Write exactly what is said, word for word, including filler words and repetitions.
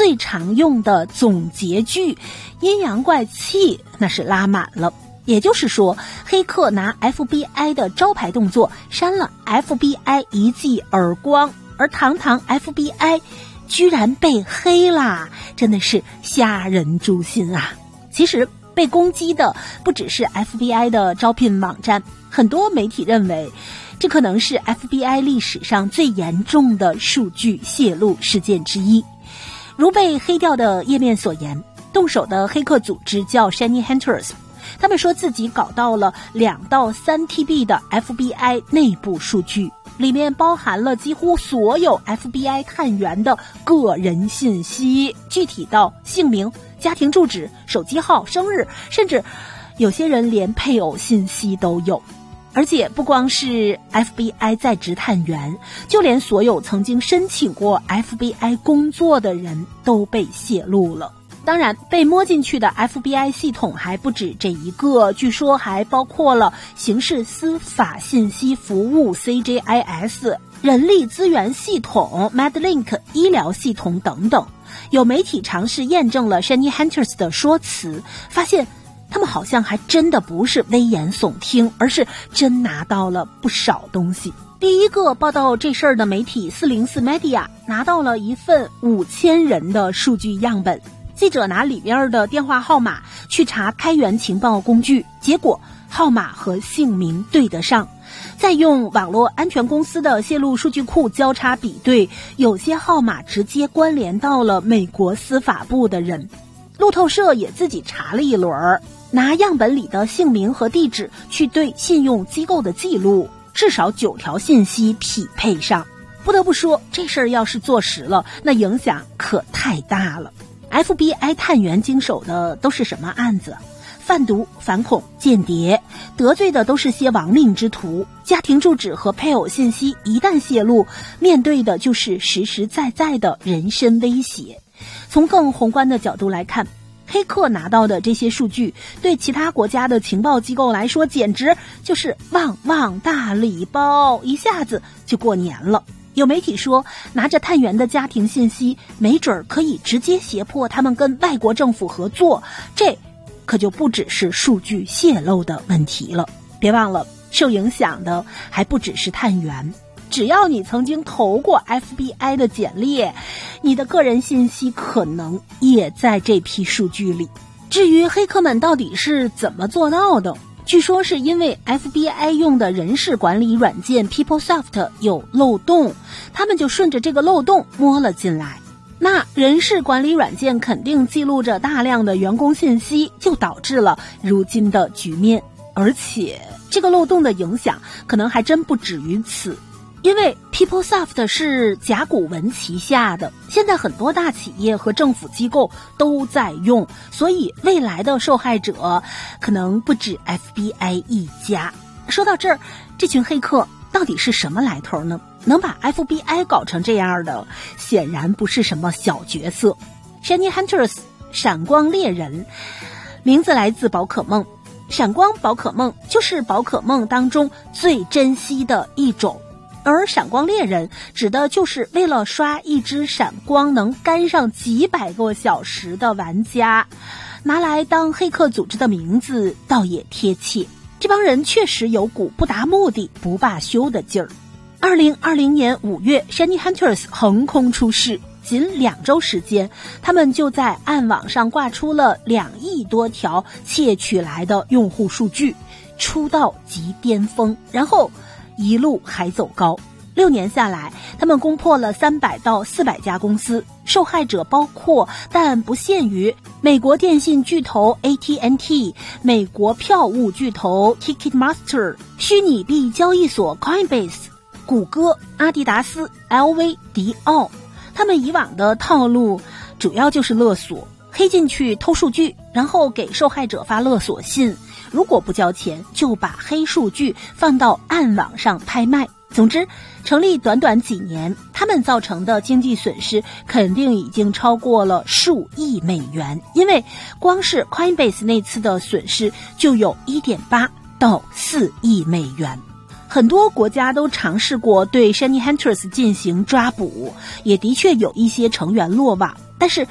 最常用的总结句，阴阳怪气那是拉满了。也就是说，黑客拿 F B I 的招牌动作扇了 F B I 一记耳光，而堂堂 F B I 居然被黑啦，真的是吓人诛心啊！其实被攻击的不只是 F B I 的招聘网站，很多媒体认为这可能是 F B I 历史上最严重的数据泄露事件之一。如被黑掉的页面所言，动手的黑客组织叫 Shiny Hunters， 他们说自己搞到了两到三 T B 的 F B I 内部数据，里面包含了几乎所有 F B I 探员的个人信息，具体到姓名、家庭住址、手机号、生日，甚至有些人连配偶信息都有。而且不光是 F B I 在职探员，就连所有曾经申请过 F B I 工作的人都被泄露了。当然，被摸进去的 F B I 系统还不止这一个，据说还包括了刑事司法信息服务 C J I S、 人力资源系统 Medlink、 医疗系统等等。有媒体尝试验证了 Shiny Hunters 的说辞，发现他们好像还真的不是危言耸听，而是真拿到了不少东西。第一个报道这事儿的媒体四零四 Media 拿到了一份五千人的数据样本，记者拿里边的电话号码去查开源情报工具，结果号码和姓名对得上，再用网络安全公司的泄露数据库交叉比对，有些号码直接关联到了美国司法部的人。路透社也自己查了一轮，拿样本里的姓名和地址去对信用机构的记录，至少九条信息匹配上。不得不说，这事儿要是做实了，那影响可太大了。F B I 探员经手的都是什么案子？贩毒、反恐、间谍，得罪的都是些亡命之徒。家庭住址和配偶信息一旦泄露，面对的就是实实在在的人身威胁。从更宏观的角度来看，黑客拿到的这些数据对其他国家的情报机构来说简直就是旺旺大礼包，一下子就过年了。有媒体说，拿着探员的家庭信息，没准可以直接胁迫他们跟外国政府合作，这可就不只是数据泄露的问题了。别忘了，受影响的还不只是探员，只要你曾经投过 F B I 的简历，你的个人信息可能也在这批数据里。至于黑客们到底是怎么做到的，据说是因为 F B I 用的人事管理软件 PeopleSoft 有漏洞，他们就顺着这个漏洞摸了进来。那人事管理软件肯定记录着大量的员工信息，就导致了如今的局面。而且这个漏洞的影响可能还真不止于此，因为 PeopleSoft 是甲骨文旗下的，现在很多大企业和政府机构都在用，所以未来的受害者可能不止 F B I 一家。说到这儿，这群黑客到底是什么来头呢？能把 F B I 搞成这样的，显然不是什么小角色。Shiny Hunters 闪光猎人，名字来自宝可梦。闪光宝可梦就是宝可梦当中最珍惜的一种，而闪光猎人指的就是为了刷一只闪光能干上几百个小时的玩家，拿来当黑客组织的名字倒也贴切。这帮人确实有股不达目的不罢休的劲儿。二零二零年五月 Shiny Hunters 横空出世，仅两周时间，他们就在暗网上挂出了两亿多条窃取来的用户数据，出道即巅峰，然后一路还走高。六年下来，他们攻破了三百到四百家公司，受害者包括但不限于美国电信巨头 A T and T、 美国票务巨头 Ticketmaster、 虚拟币交易所 Coinbase、 谷歌、阿迪达斯、L V、 迪奥。他们以往的套路主要就是勒索，黑进去偷数据，然后给受害者发勒索信，如果不交钱就把黑数据放到暗网上拍卖。总之，成立短短几年，他们造成的经济损失肯定已经超过了数亿美元，因为光是 Coinbase 那次的损失就有 一点八到四亿美元。很多国家都尝试过对 Shiny Hunters 进行抓捕，也的确有一些成员落网，但是